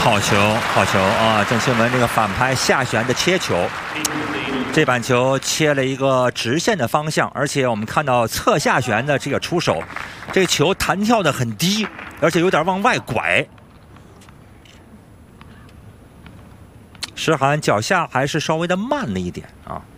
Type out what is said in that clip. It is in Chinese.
好球，好球啊！郑钦文这个反拍下旋的切球，这板球切了一个直线的方向，而且我们看到侧下旋的这个出手，这个球弹跳的很低，而且有点往外拐。石涵脚下还是稍微的慢了一点啊。